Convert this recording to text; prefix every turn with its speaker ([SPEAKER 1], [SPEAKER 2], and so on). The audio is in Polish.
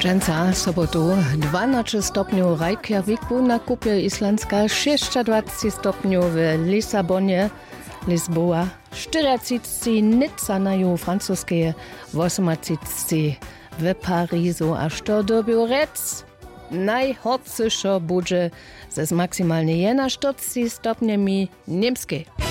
[SPEAKER 1] Dżęca, sobotu 12 stopniów Reykjaviku, na kupie islandzka 26 stopniów w Lisabonie, Lisboa, 40 Nizza na juhu francuskie, 38 w Parizu, aż to do Biurec najhorcyszo budże ze maksymalnie 41 stopniami niemskie.